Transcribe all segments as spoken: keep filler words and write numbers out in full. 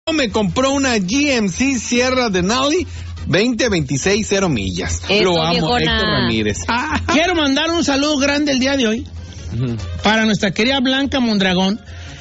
Me compró una G M C Sierra Denali veinte veintiséis, cero millas. Eso, Lo amo, viejona. Héctor Ramírez. Ah, quiero mandar un saludo grande el día de hoy uh-huh. para nuestra querida Blanca Mondragón,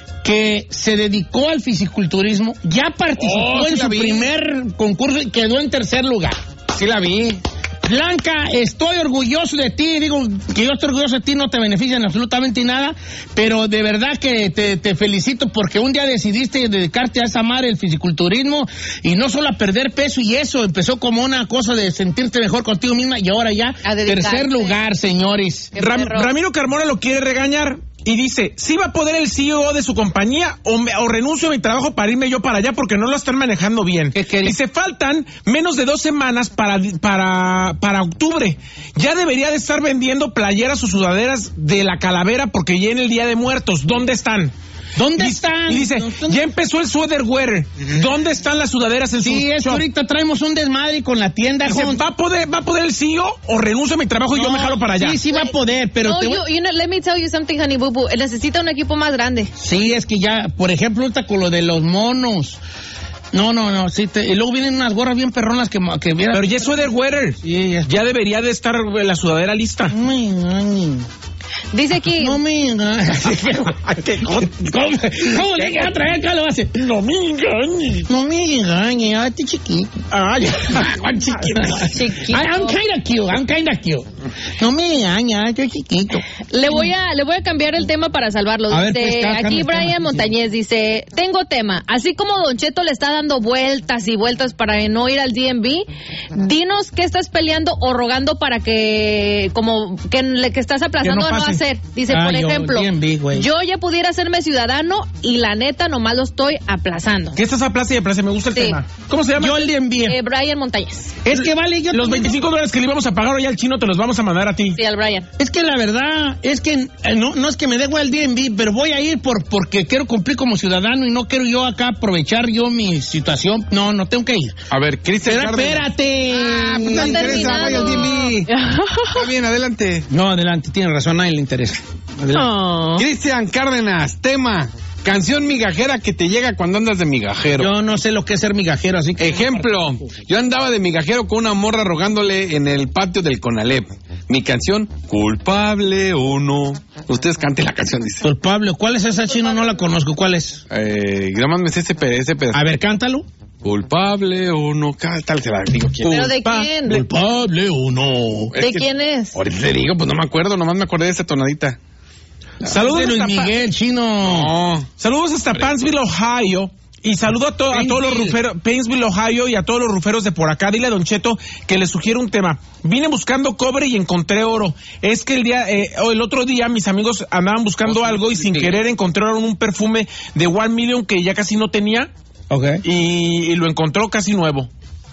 que se dedicó al fisiculturismo, ya participó oh, sí en su vi. primer concurso y quedó en tercer lugar. Sí la vi. Blanca, estoy orgulloso de ti, digo que yo estoy orgulloso de ti, no te benefician absolutamente nada, pero de verdad que te, te felicito porque un día decidiste dedicarte a esa madre, el fisiculturismo, y no solo a perder peso y eso, empezó como una cosa de sentirte mejor contigo misma y ahora ya, tercer lugar, señores. Ram, Ramiro Carmona lo quiere regañar y dice, ¿sí va a poder el C E O de su compañía o, me, o renuncio a mi trabajo para irme yo para allá porque no lo están manejando bien? ¿Qué, qué? Dice, faltan menos de dos semanas para, para, para octubre. Ya debería de estar vendiendo playeras o sudaderas de la calavera porque ya en el Día de Muertos. ¿Dónde están? ¿Dónde y, están? Y dice, ya empezó el sweater wear. ¿Dónde están las sudaderas en sí, su es shop? Ahorita traemos un desmadre con la tienda. Dice, ¿va a poder, va a poder el C E O o renuncio a mi trabajo no, y yo me jalo para allá? Sí, sí va a poder, pero... No, te... you, you know, let me tell you something, honey boo boo. Necesita un equipo más grande. Sí, es que ya, por ejemplo, ahorita con lo de los monos... No, no, no, sí, te, y luego vienen unas gorras bien perronas que... que viera... Pero ya es sweater wear. Sí, ya, ya debería de estar la sudadera lista. Muy bien. Dice aquí... No me engañes. ¿Cómo, ¿Cómo le queda traer acá lo hace? No me engañes. No me engañes, ay, este chiquito. Ay, chiquito. Chiquito. I, I'm kind of cute, I'm kind of cute. No me engañes, este chiquito. Le voy a le voy a cambiar el tema para salvarlo. A ver, Dice, pues, aquí tema, Brian tema, Montañez dice, tengo tema. Así como Don Cheto le está dando vueltas y vueltas para no ir al D M V, dinos qué estás peleando o rogando para que, como, que, que estás aplazando Que no a no pase. hacer. Dice, Ah, por yo, ejemplo, D M V, yo ya pudiera hacerme ciudadano y la neta nomás lo estoy aplazando. ¿Qué estás a plaza y a plaza? Me gusta el Sí. tema. ¿Cómo se llama? Yo el D M V. Eh, Brian Montañez. Es que vale, yo... Los veinticinco dólares que le íbamos a pagar hoy al chino te los vamos a mandar a ti. Sí, al Brian. Es que la verdad, es que eh, no, no es que me dé igual el D M V, pero voy a ir por porque quiero cumplir como ciudadano y no quiero yo acá aprovechar yo mi situación. No, no tengo que ir. A ver, Cristian Pero Cárdenas. espérate. Ah, pues no No le ha interesa, vaya al D M V. Está bien, adelante. No, adelante, tiene razón, a nadie le interesa. Adelante. Oh. Cristian Cárdenas, tema. Canción migajera que te llega cuando andas de migajero. Yo no sé lo que es ser migajero, así que... Ejemplo, yo andaba de migajero con una morra rogándole en el patio del Conalep. Mi canción, culpable o no. Ustedes canten la canción, dice. Culpable, ¿cuál es esa, chino? No la conozco, ¿cuál es? Eh, nada más me sé ese, pe- ese pedazo. A ver, cántalo. Culpable o no, tal, se la digo quién. ¿Pero de Culpa- quién? Culpable o no. Es ¿De que- quién es? Ahorita te digo, pues no me acuerdo, nomás me acordé de esa tonadita. Saludos de Luis hasta Pa- Miguel, chino. No. Saludos hasta Paintsville, Ohio. Y saludo a, to- a todos los ruferos, Paintsville, Ohio, y a todos los ruferos de por acá. Dile a Don Cheto que le sugiero un tema. Vine buscando cobre y encontré oro. Es que el día, eh, o el otro día mis amigos andaban buscando algo y sin querer encontraron un perfume de One Million que ya casi no tenía. Ok. Y, y lo encontró casi nuevo.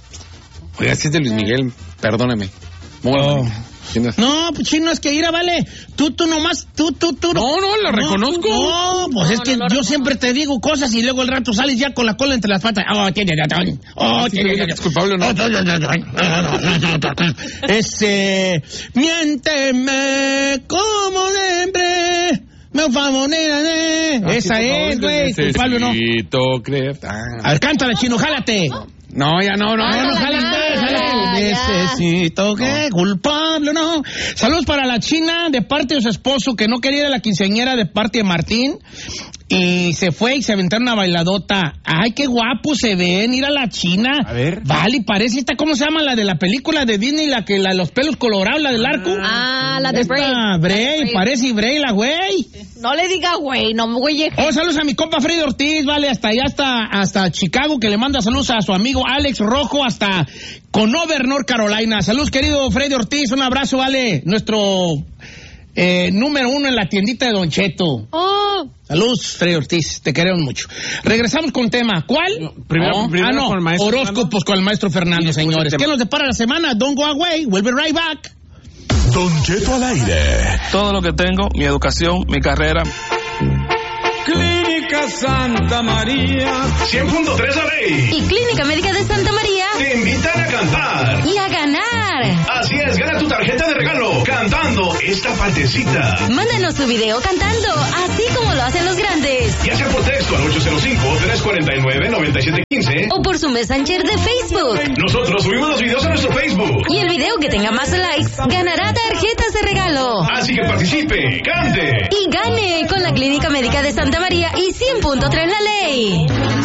Oiga, si es de Luis Miguel, perdóneme. Muy Oh. mal. ¿Quién es? No, pues chino, es que ira, vale. Tú, tú nomás, tú, tú, tú. No, no, la reconozco. No, pues No, es que no, no, yo no. siempre te digo cosas y luego el rato sales ya con la cola entre las patas. Oh, tiene razón. Oh, Sí, tiene pero razón. ¿es culpable o no? Ese, miénteme como siempre. Me famonera, ¿eh? Esa es, güey. Culpable o no. Necesito creer. Ah. A ver, cántala, chino, jálate. No, ya no, no. No, no, Ah, jálate, ya, jálate. ya. Necesito que culpable, ¿no? Saludos para la China de parte de su esposo que no quería ir a la quinceañera de parte de Martín. Y se fue y se aventaron una bailadota. Ay, qué guapo se ven, ir a la China. A ver. Vale, parece esta, ¿cómo se llama? La de la película de Disney, la que la de los pelos colorados, la del arco. Ah, la de Esta, Brave. Bray, parece Bray, la güey. No le diga güey, no güey. Oh, saludos a mi compa Freddy Ortiz, vale, hasta allá, hasta, hasta Chicago, que le manda saludos a su amigo Alex Rojo, hasta Conover, North Carolina. Saludos, querido Freddy Ortiz, un abrazo, vale, nuestro eh, número uno en la tiendita de Don Cheto. Oh, Saludos, Freddy Ortiz, te queremos mucho. Regresamos con tema, ¿cuál? No, primero- No. primero ah, no, con el maestro horóscopos Fernando. con el maestro Fernando, Y después el señores. tema. ¿Qué nos depara la semana? Don't go away, we'll be right back. Don Cheto al aire. Todo lo que tengo, mi educación, mi carrera. Clínica Médica Santa María. cien punto tres La Ley. Y Clínica Médica de Santa María te invitan a cantar. Y a ganar. Así es, gana tu tarjeta de regalo cantando esta partecita. Mándanos tu video cantando, así como lo hacen los grandes. Ya sea por texto al ocho cero cinco, tres cuatro nueve, nueve siete uno cinco. O por su Messenger de Facebook. Nosotros subimos los videos a nuestro Facebook. Y el video que tenga más likes ganará tarjetas de regalo. Así que participe, cante y gane con la Clínica Médica de Santa María y cien punto tres La Ley.